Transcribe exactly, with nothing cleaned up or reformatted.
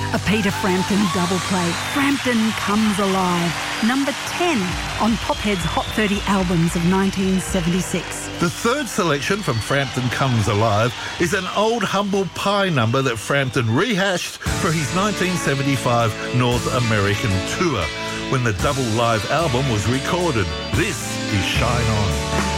A Peter Frampton double play. Frampton Comes Alive. Number ten on Pophead's Hot thirty albums of nineteen seventy-six. The third selection from Frampton Comes Alive is an old Humble Pie number that Frampton rehashed for his nineteen seventy-five North American tour when the double live album was recorded. This is Shine On.